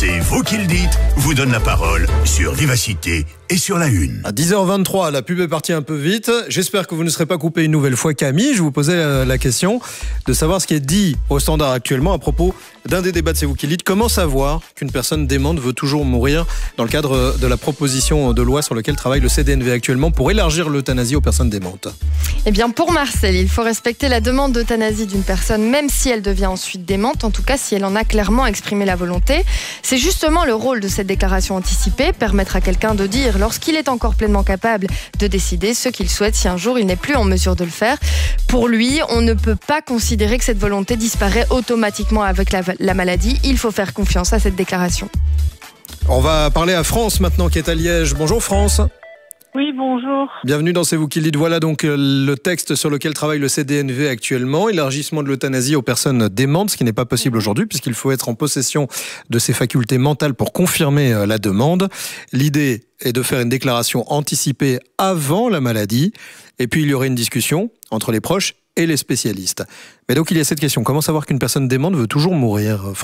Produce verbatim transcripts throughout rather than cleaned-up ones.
C'est vous qui le dites, vous donne la parole sur Vivacité et sur La Une. À dix heures vingt-trois, la pub est partie un peu vite. J'espère que vous ne serez pas coupé une nouvelle fois, Camille. Je vous posais la question de savoir ce qui est dit au Standard actuellement à propos d'un des débats de C'est vous qui le dites. Comment savoir qu'une personne démente veut toujours mourir dans le cadre de la proposition de loi sur laquelle travaille le C D N V actuellement pour élargir l'euthanasie aux personnes démentes? Eh bien, pour Marcel, il faut respecter la demande d'euthanasie d'une personne, même si elle devient ensuite démente, en tout cas si elle en a clairement exprimé la volonté. C'est justement le rôle de cette déclaration anticipée, permettre à quelqu'un de dire, lorsqu'il est encore pleinement capable de décider ce qu'il souhaite si un jour il n'est plus en mesure de le faire. Pour lui, on ne peut pas considérer que cette volonté disparaît automatiquement avec la, la maladie. Il faut faire confiance à cette déclaration. On va parler à France maintenant, qui est à Liège. Bonjour France. Oui, bonjour. Bienvenue dans C'est vous qui le dites. Voilà donc le texte sur lequel travaille le C D N V actuellement. Élargissement de l'euthanasie aux personnes démentes, ce qui n'est pas possible aujourd'hui puisqu'il faut être en possession de ses facultés mentales pour confirmer la demande. L'idée est de faire une déclaration anticipée avant la maladie. Et puis il y aurait une discussion entre les proches et les spécialistes. Mais donc il y a cette question. Comment savoir qu'une personne démente veut toujours mourir, France ?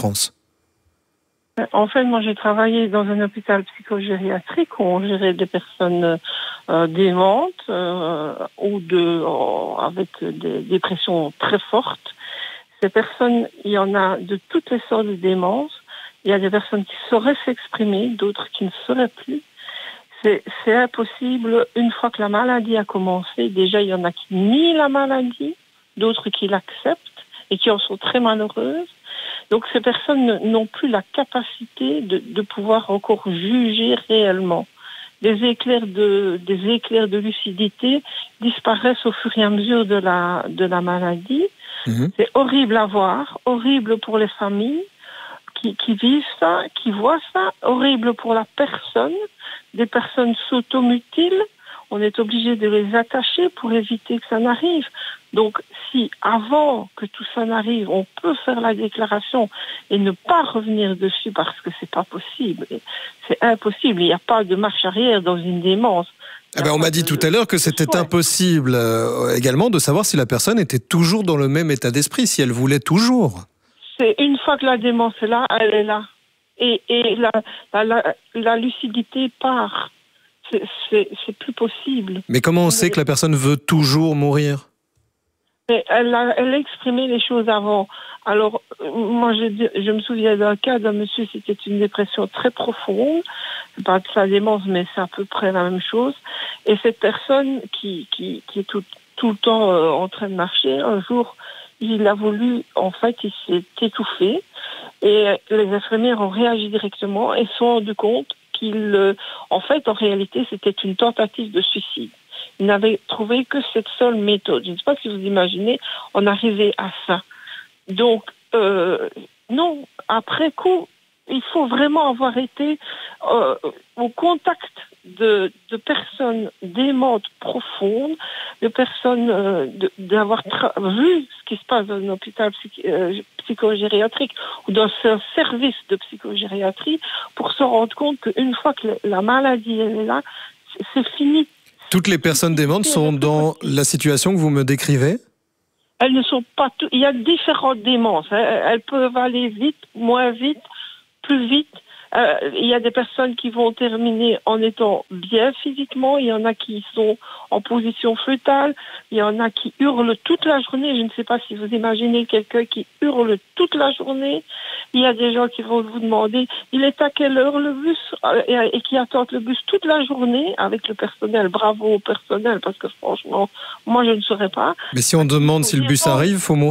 En fait, moi, j'ai travaillé dans un hôpital psychogériatrique où on gérait des personnes euh, démentes euh, ou de, euh, avec des dépressions très fortes. Ces personnes, il y en a de toutes les sortes de démences. Il y a des personnes qui sauraient s'exprimer, d'autres qui ne sauraient plus. C'est, c'est impossible. Une fois que la maladie a commencé, déjà, il y en a qui nient la maladie, d'autres qui l'acceptent et qui en sont très malheureuses. Donc ces personnes n'ont plus la capacité de, de pouvoir encore juger réellement. Des éclairs de, des éclairs de lucidité disparaissent au fur et à mesure de la, de la maladie. Mmh. C'est horrible à voir, horrible pour les familles qui, qui vivent ça, qui voient ça, horrible pour la personne. Des personnes s'automutilent. On est obligé de les attacher pour éviter que ça n'arrive. Donc, si avant que tout ça n'arrive, on peut faire la déclaration et ne pas revenir dessus parce que c'est pas possible, c'est impossible. Il n'y a pas de marche arrière dans une démence. Eh ben, on m'a dit tout à l'heure que c'était impossible euh, également de savoir si la personne était toujours dans le même état d'esprit, si elle voulait toujours. C'est une fois que la démence est là, elle est là. Et, et la, la, la, la lucidité part. C'est, c'est, c'est plus possible. Mais comment on sait que la personne veut toujours mourir ? Mais elle a, elle a exprimé les choses avant. Alors, moi, je, je me souviens d'un cas d'un monsieur, c'était une dépression très profonde. C'est pas de sa démence, mais c'est à peu près la même chose. Et cette personne qui, qui, qui est tout, tout le temps euh, en train de marcher, un jour, il a voulu, en fait, il s'est étouffé. Et les infirmières ont réagi directement et se sont rendu compte qu'il, euh, en fait, en réalité, c'était une tentative de suicide. Ils n'avaient trouvé que cette seule méthode. Je ne sais pas si vous imaginez, on arrivait à ça. Donc, euh, non, après coup, il faut vraiment avoir été euh, au contact de, de personnes démentes profondes, de personnes, euh, de, d'avoir tra- vu ce qui se passe dans un hôpital psych- euh, psychogériatrique ou dans un service de psychogériatrie pour se rendre compte qu'une fois que la maladie est là, c'est, c'est fini. Toutes les personnes démentes sont dans la situation que vous me décrivez ? Elles ne sont pas toutes. Il y a différentes démences. Elles peuvent aller vite, moins vite, plus vite. Euh, il y a des personnes qui vont terminer en étant bien physiquement. Il y en a qui sont en position fœtale. Il y en a qui hurlent toute la journée. Je ne sais pas si vous imaginez quelqu'un qui hurle toute la journée. Il y a des gens qui vont vous demander il est à quelle heure le bus et, et qui attendent le bus toute la journée avec le personnel. Bravo au personnel parce que franchement, moi je ne saurais pas. Mais si on demande si le bus arrive, il faut mourir ?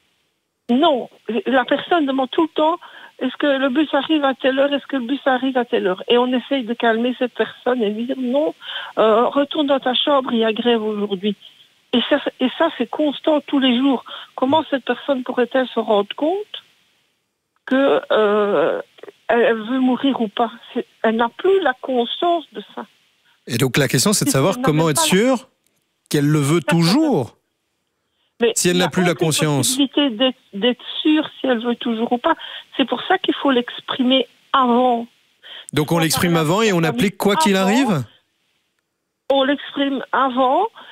Non, la personne demande tout le temps est-ce que le bus arrive à telle heure, est-ce que le bus arrive à telle heure ? Et on essaye de calmer cette personne et lui dire non, euh, retourne dans ta chambre, il y a grève aujourd'hui. Et ça, et ça, c'est constant tous les jours. Comment cette personne pourrait-elle se rendre compte que euh, elle veut mourir ou pas ? C'est, elle n'a plus la conscience de ça. Et donc la question, c'est de savoir comment être sûr qu'elle le veut toujours. Mais si elle n'a plus la conscience. Il y a possibilité d'être, d'être sûre si elle veut toujours ou pas. C'est pour ça qu'il faut l'exprimer avant. Donc on l'exprime avant et on applique quoi qu'il arrive ? On l'exprime avant.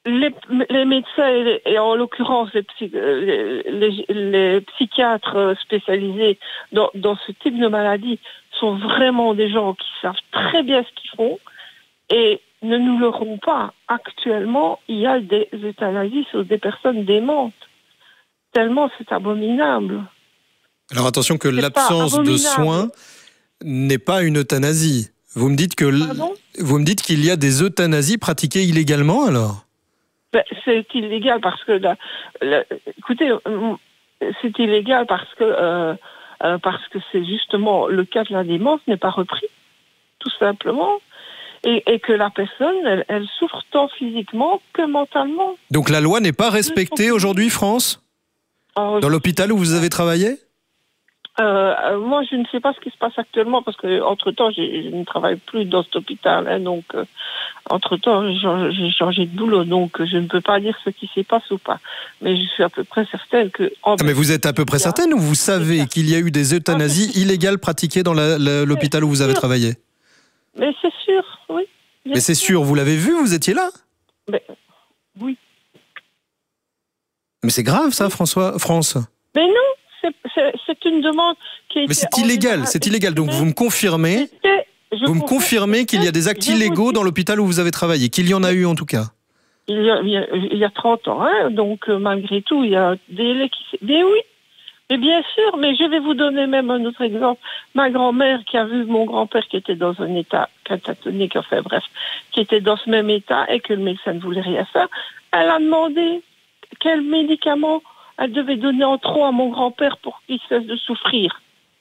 les, les médecins, et, les, et en l'occurrence les, psy, les, les, les psychiatres spécialisés dans, dans ce type de maladie, sont vraiment des gens qui savent très bien ce qu'ils font et ne nous leurrons pas. Actuellement, il y a des euthanasies sur des personnes démentes. Tellement c'est abominable. Alors attention que l'absence de soins n'est pas une euthanasie. Vous me dites que Pardon ? vous me dites qu'il y a des euthanasies pratiquées illégalement alors ? Ben, c'est illégal parce que la, la, écoutez, c'est illégal parce que euh, euh, parce que c'est justement le cas de la démence n'est pas repris, tout simplement, et, et que la personne elle, elle souffre tant physiquement que mentalement. Donc la loi n'est pas respectée aujourd'hui, France ? Alors, Dans l'hôpital où vous avez travaillé ? Euh, moi, je ne sais pas ce qui se passe actuellement parce que entre temps, j'ai, je ne travaille plus dans cet hôpital. Hein, donc, euh, entre temps, j'ai, j'ai changé de boulot, donc je ne peux pas dire ce qui s'y passe ou pas. Mais je suis à peu près certaine que. Ah, mais vous êtes à peu près certaine ou vous savez qu'il y a eu des euthanasies illégales pratiquées dans la, la, l'hôpital où vous avez travaillé ? Mais c'est sûr, oui. Mais c'est sûr, vous l'avez vu, vous étiez là ? Mais, oui. Mais c'est grave, ça, François, France. Mais non. C'est, c'est, c'est une demande qui est. Mais c'est illégal, général, c'est illégal. Donc vous me confirmez, vous me confirmez qu'il y a des actes illégaux dans l'hôpital où vous avez travaillé, qu'il y en a eu en tout cas. Il y a, il y a, il y a trente ans, hein, donc euh, malgré tout, il y a des qui. Mais oui, mais bien sûr. Mais je vais vous donner même un autre exemple. Ma grand-mère qui a vu mon grand-père qui était dans un état catatonique, enfin bref, qui était dans ce même état et que le médecin ne voulait rien faire, elle a demandé quel médicament elle devait donner en trop à mon grand-père pour qu'il cesse de souffrir.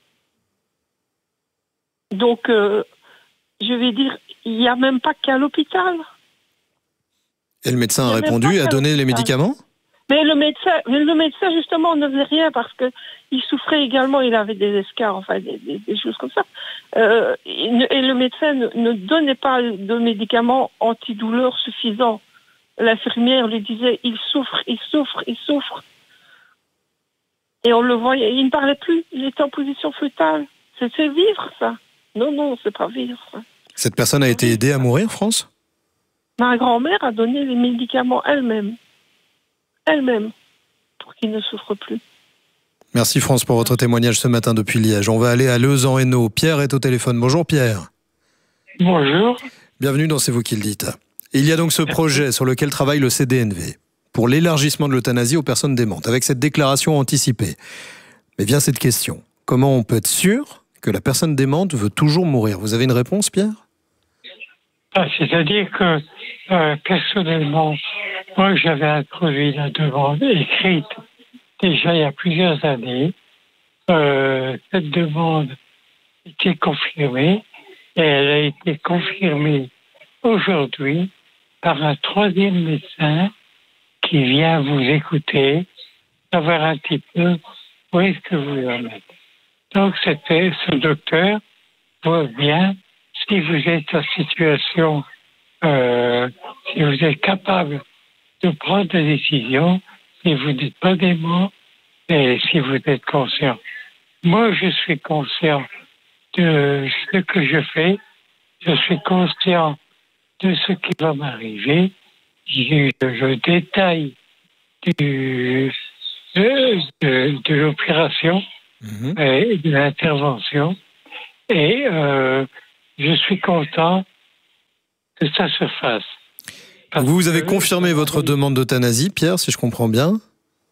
Donc, euh, je vais dire, il n'y a même pas qu'à l'hôpital. Et le médecin a répondu, a donné les médicaments ? Mais le médecin, le médecin justement, ne faisait rien parce qu'il souffrait également, il avait des escarres, enfin des, des, des choses comme ça. Euh, et, et le médecin ne, ne donnait pas de médicaments antidouleurs suffisants. L'infirmière lui disait, il souffre, il souffre, il souffre. Et on le voyait, il ne parlait plus, il était en position fœtale. C'est, c'est vivre, ça. Non, non, c'est pas vivre, ça. Cette personne a été aidée à mourir, France ? Ma grand-mère a donné les médicaments elle-même. Elle-même, pour qu'il ne souffre plus. Merci, France, pour votre témoignage ce matin depuis Liège. On va aller à Leuze-en-Hainaut. Pierre est au téléphone. Bonjour, Pierre. Bonjour. Bienvenue dans C'est vous qui le dites. Et il y a donc ce projet sur lequel travaille le C D N V. Pour l'élargissement de l'euthanasie aux personnes démentes, avec cette déclaration anticipée. Mais vient cette question. Comment on peut être sûr que la personne démente veut toujours mourir ? Vous avez une réponse, Pierre ? Ah, c'est-à-dire que, euh, personnellement, moi, j'avais introduit la demande écrite déjà il y a plusieurs années. Euh, cette demande était confirmée et elle a été confirmée aujourd'hui par un troisième médecin qui vient vous écouter, savoir un petit peu où est-ce que vous en êtes. Donc, c'était ce docteur voit bien si vous êtes en situation, euh, si vous êtes capable de prendre des décisions, si vous n'êtes pas dément et si vous êtes conscient. Moi, je suis conscient de ce que je fais, je suis conscient de ce qui va m'arriver. Je, je détaille du, de, de, de l'opération mmh. et de l'intervention et euh, je suis content que ça se fasse. Vous, vous avez confirmé votre demande d'euthanasie, Pierre, si je comprends bien. Pardon ?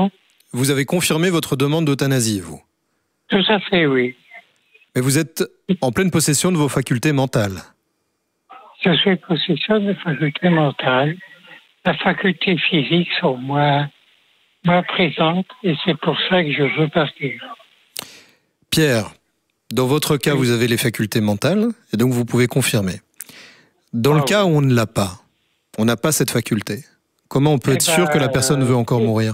Vous avez confirmé votre demande d'euthanasie, vous ? Tout à fait, oui. Mais vous êtes en pleine possession de vos facultés mentales. Je suis en possession de facultés mentales. La faculté physique sont moins, moins présentes et c'est pour ça que je veux partir. Pierre, dans votre cas, oui. Vous avez les facultés mentales et donc vous pouvez confirmer. Dans ah, le cas oui. où on ne l'a pas, on n'a pas cette faculté, comment on peut eh être ben, sûr que la personne veut encore euh, mourir ?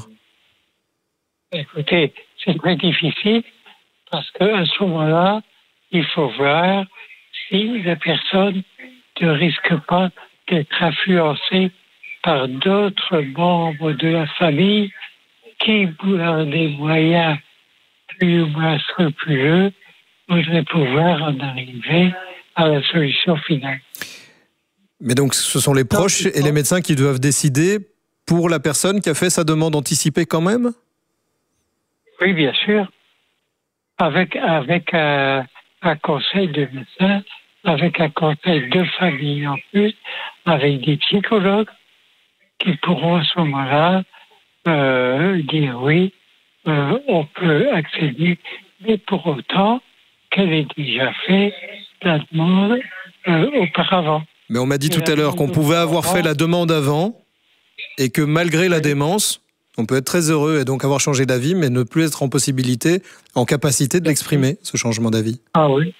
Écoutez, c'est très difficile parce qu'à ce moment-là, il faut voir si la personne ne risque pas d'être influencée par d'autres membres de la famille qui, pour des moyens plus ou moins scrupuleux, voudraient pouvoir en arriver à la solution finale. Mais donc, ce sont les proches et les médecins qui doivent décider pour la personne qui a fait sa demande anticipée quand même ? Oui, bien sûr. Avec, avec un, un conseil de médecin, avec un conseil de famille en plus, avec des psychologues qui pourront à ce moment-là euh, dire oui, euh, on peut accéder, mais pour autant qu'elle ait déjà fait la demande euh, auparavant. Mais on m'a dit tout à l'heure qu'on pouvait avoir fait la demande avant et que malgré la démence, on peut être très heureux et donc avoir changé d'avis, mais ne plus être en possibilité, en capacité de l'exprimer, ce changement d'avis. Ah oui.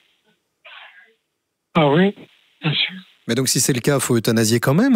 Ah oui, bien sûr. Mais donc si c'est le cas, il faut euthanasier quand même ?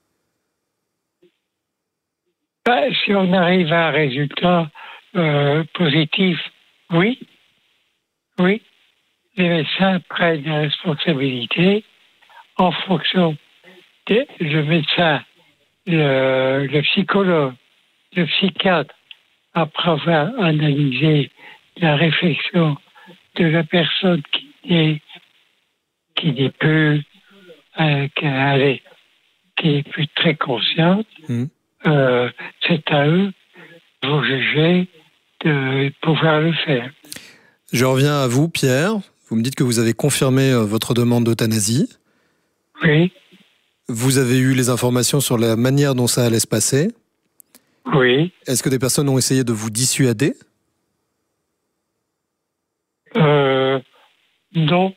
Ben, si on arrive à un résultat euh, positif, oui. Oui. Les médecins prennent des responsabilités en fonction du médecin, le, le psychologue, le psychiatre, après avoir analysé la réflexion de la personne qui est qui n'est plus euh, qui, allez, qui est plus très consciente, mmh. euh, c'est à eux de vous juger de pouvoir le faire. Je reviens à vous, Pierre. Vous me dites que vous avez confirmé votre demande d'euthanasie. Oui. Vous avez eu les informations sur la manière dont ça allait se passer. Oui. Est-ce que des personnes ont essayé de vous dissuader ? Euh, non.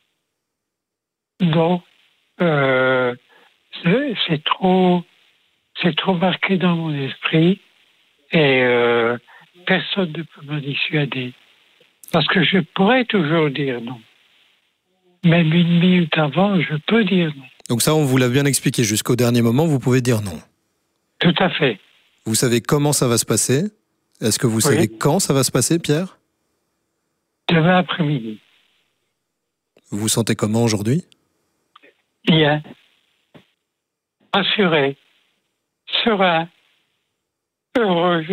Non. Euh, c'est, c'est trop, c'est trop marqué dans mon esprit et euh, personne ne peut me dissuader. Parce que je pourrais toujours dire non. Même une minute avant, je peux dire non. Donc ça, on vous l'a bien expliqué. Jusqu'au dernier moment, vous pouvez dire non. Tout à fait. Vous savez comment ça va se passer ? Est-ce que vous oui. savez quand ça va se passer, Pierre ? Demain après-midi. Vous vous sentez comment aujourd'hui ? Bien. Rassuré. Serein. Heureux.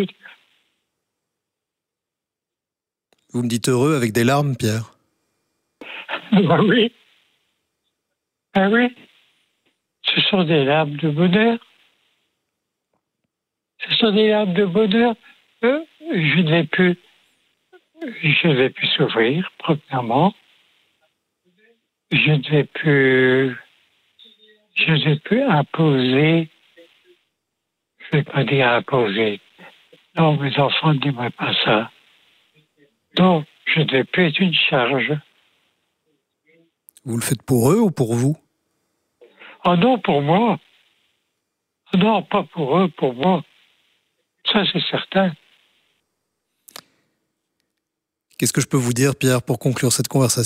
Vous me dites heureux avec des larmes, Pierre ? Ah oui. Ah oui. Ce sont des larmes de bonheur. Ce sont des larmes de bonheur. Euh, je ne vais plus, je ne vais plus s'ouvrir, premièrement. Je ne vais plus, je ne vais plus imposer. Je ne vais pas dire imposer. Non, mes enfants ne diraient pas ça. Non, je ne vais plus être une charge. Vous le faites pour eux ou pour vous ? Oh non, pour moi. Oh non, pas pour eux, pour moi. Ça, c'est certain. Qu'est-ce que je peux vous dire, Pierre, pour conclure cette conversation ?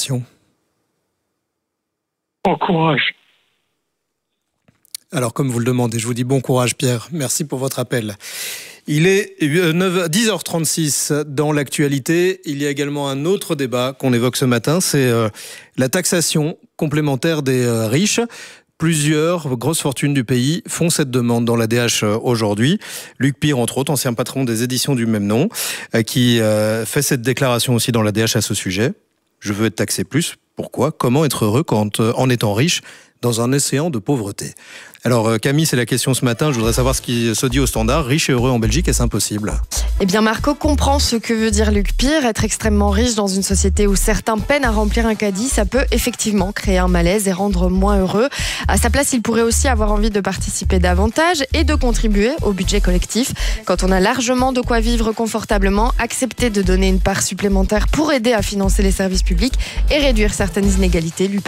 Bon courage. Alors, comme vous le demandez, je vous dis bon courage, Pierre. Merci pour votre appel. Il est dix heures trente-six dans l'actualité. Il y a également un autre débat qu'on évoque ce matin, c'est euh, la taxation complémentaire des euh, riches. Plusieurs grosses fortunes du pays font cette demande dans l'A D H aujourd'hui. Luc Pire, entre autres, ancien patron des éditions du même nom, euh, qui euh, fait cette déclaration aussi dans l'A D H à ce sujet. Je veux être taxé plus. Pourquoi ? Comment être heureux quand, euh, en étant riche dans un océan de pauvreté ? Alors Camille, c'est la question ce matin. Je voudrais savoir ce qui se dit au standard. Riche et heureux en Belgique, est-ce impossible ? Eh bien Marco comprend ce que veut dire Luc Pire. Être extrêmement riche dans une société où certains peinent à remplir un caddie, ça peut effectivement créer un malaise et rendre moins heureux. À sa place, il pourrait aussi avoir envie de participer davantage et de contribuer au budget collectif. Quand on a largement de quoi vivre confortablement, accepter de donner une part supplémentaire pour aider à financer les services publics et réduire certaines inégalités lui